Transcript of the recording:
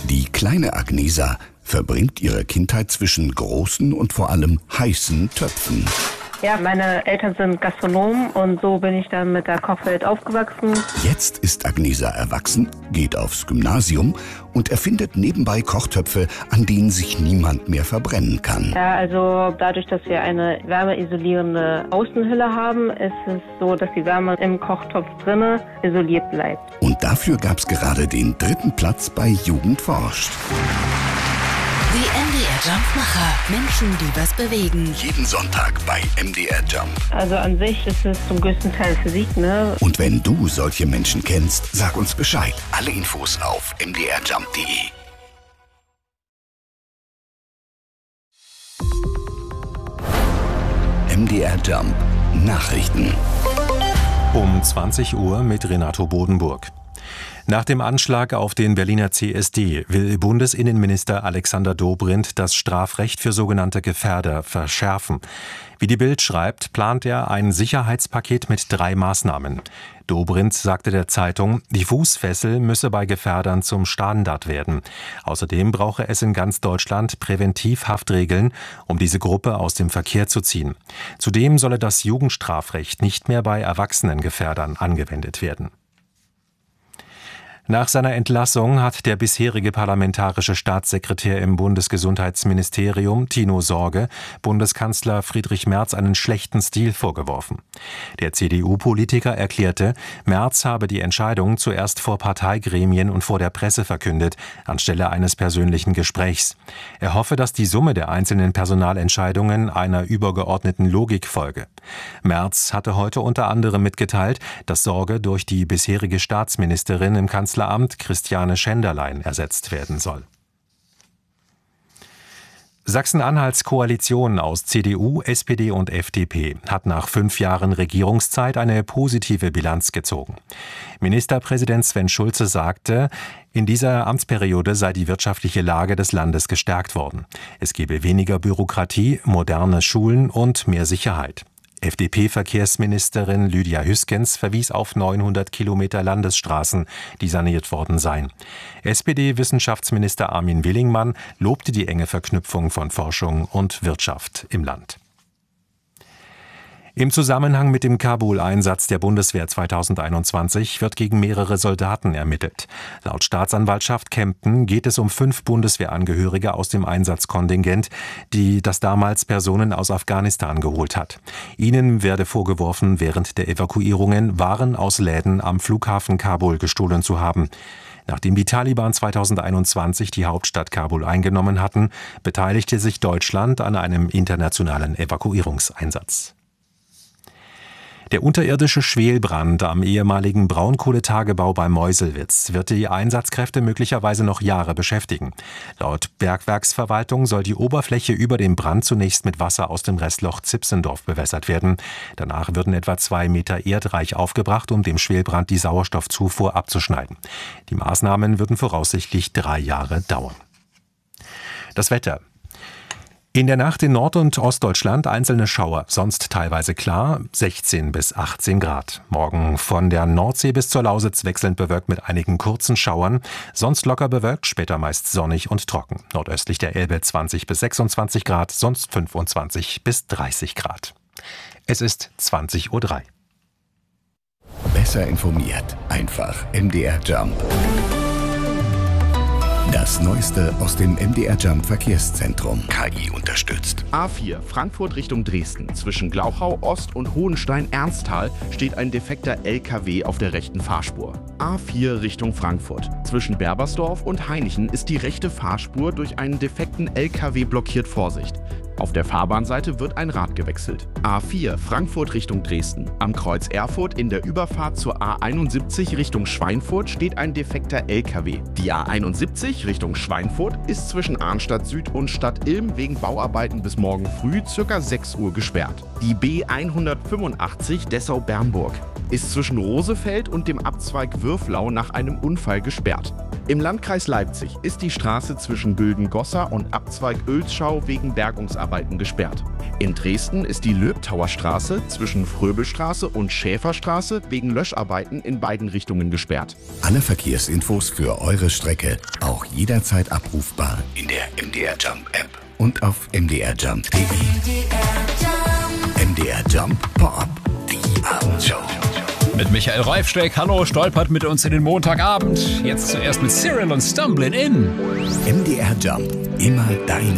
Die kleine Agnesa verbringt ihre Kindheit zwischen großen und vor allem heißen Töpfen. Ja, meine Eltern sind Gastronomen und so bin ich dann mit der Kochwelt aufgewachsen. Jetzt ist Agnesa erwachsen, geht aufs Gymnasium und erfindet nebenbei Kochtöpfe, an denen sich niemand mehr verbrennen kann. Ja, also dadurch, dass wir eine wärmeisolierende Außenhülle haben, ist es so, dass die Wärme im Kochtopf drinne isoliert bleibt. Und dafür gab es gerade den 3. Platz bei Jugend forscht. Die MDR Jump-Macher. Menschen, die was bewegen. Jeden Sonntag bei MDR Jump. Also an sich ist es zum größten Teil Physik, ne? Und wenn du solche Menschen kennst, sag uns Bescheid. Alle Infos auf mdrjump.de. MDR Jump. Nachrichten. Um 20 Uhr mit Renato Bodenburg. Nach dem Anschlag auf den Berliner CSD will Bundesinnenminister Alexander Dobrindt das Strafrecht für sogenannte Gefährder verschärfen. Wie die Bild schreibt, plant er ein Sicherheitspaket mit 3 Maßnahmen. Dobrindt sagte der Zeitung, die Fußfessel müsse bei Gefährdern zum Standard werden. Außerdem brauche es in ganz Deutschland Präventivhaftregeln, um diese Gruppe aus dem Verkehr zu ziehen. Zudem solle das Jugendstrafrecht nicht mehr bei erwachsenen Gefährdern angewendet werden. Nach seiner Entlassung hat der bisherige parlamentarische Staatssekretär im Bundesgesundheitsministerium, Tino Sorge, Bundeskanzler Friedrich Merz einen schlechten Stil vorgeworfen. Der CDU-Politiker erklärte, Merz habe die Entscheidung zuerst vor Parteigremien und vor der Presse verkündet, anstelle eines persönlichen Gesprächs. Er hoffe, dass die Summe der einzelnen Personalentscheidungen einer übergeordneten Logik folge. Merz hatte heute unter anderem mitgeteilt, dass Sorge durch die bisherige Staatsministerin im Kanzleramt Christiane Schenderlein ersetzt werden soll. Sachsen-Anhalts Koalition aus CDU, SPD und FDP hat nach 5 Jahren Regierungszeit eine positive Bilanz gezogen. Ministerpräsident Sven Schulze sagte, in dieser Amtsperiode sei die wirtschaftliche Lage des Landes gestärkt worden. Es gebe weniger Bürokratie, moderne Schulen und mehr Sicherheit. FDP-Verkehrsministerin Lydia Hüskens verwies auf 900 Kilometer Landesstraßen, die saniert worden seien. SPD-Wissenschaftsminister Armin Willingmann lobte die enge Verknüpfung von Forschung und Wirtschaft im Land. Im Zusammenhang mit dem Kabul-Einsatz der Bundeswehr 2021 wird gegen mehrere Soldaten ermittelt. Laut Staatsanwaltschaft Kempten geht es um 5 Bundeswehrangehörige aus dem Einsatzkontingent, das damals Personen aus Afghanistan geholt hat. Ihnen werde vorgeworfen, während der Evakuierungen Waren aus Läden am Flughafen Kabul gestohlen zu haben. Nachdem die Taliban 2021 die Hauptstadt Kabul eingenommen hatten, beteiligte sich Deutschland an einem internationalen Evakuierungseinsatz. Der unterirdische Schwelbrand am ehemaligen Braunkohletagebau bei Meuselwitz wird die Einsatzkräfte möglicherweise noch Jahre beschäftigen. Laut Bergwerksverwaltung soll die Oberfläche über dem Brand zunächst mit Wasser aus dem Restloch Zipsendorf bewässert werden. Danach würden etwa 2 Meter Erdreich aufgebracht, um dem Schwelbrand die Sauerstoffzufuhr abzuschneiden. Die Maßnahmen würden voraussichtlich 3 Jahre dauern. Das Wetter. In der Nacht in Nord- und Ostdeutschland einzelne Schauer, sonst teilweise klar, 16 bis 18 Grad. Morgen von der Nordsee bis zur Lausitz wechselnd bewölkt mit einigen kurzen Schauern, sonst locker bewölkt, später meist sonnig und trocken. Nordöstlich der Elbe 20 bis 26 Grad, sonst 25 bis 30 Grad. Es ist 20:03 Uhr. Besser informiert, einfach MDR Jump. Das Neueste aus dem MDR Jump Verkehrszentrum. KI unterstützt. A4 Frankfurt Richtung Dresden. Zwischen Glauchau Ost und Hohenstein-Ernsthal steht ein defekter LKW auf der rechten Fahrspur. A4 Richtung Frankfurt. Zwischen Berbersdorf und Hainichen ist die rechte Fahrspur durch einen defekten LKW blockiert. Vorsicht. Auf der Fahrbahnseite wird ein Rad gewechselt. A4 Frankfurt Richtung Dresden. Am Kreuz Erfurt in der Überfahrt zur A71 Richtung Schweinfurt steht ein defekter LKW. Die A71 Richtung Schweinfurt ist zwischen Arnstadt Süd und Stadt Ilm wegen Bauarbeiten bis morgen früh ca. 6 Uhr gesperrt. Die B185 Dessau-Bernburg ist zwischen Rosefeld und dem Abzweig Würflau nach einem Unfall gesperrt. Im Landkreis Leipzig ist die Straße zwischen Gülden-Goslar und Abzweig Oelzschau wegen Bergungsarbeiten gesperrt. In Dresden ist die Löbtauer Straße zwischen Fröbelstraße und Schäferstraße wegen Löscharbeiten in beiden Richtungen gesperrt. Alle Verkehrsinfos für eure Strecke auch jederzeit abrufbar in der MDR Jump App und auf mdrjump.de. MDR Jump Pop-up, die Abendshow. Mit Michael Reifsteck, hallo, stolpert mit uns in den Montagabend. Jetzt zuerst mit Cyril und Stumblin' In. MDR Jump, immer deine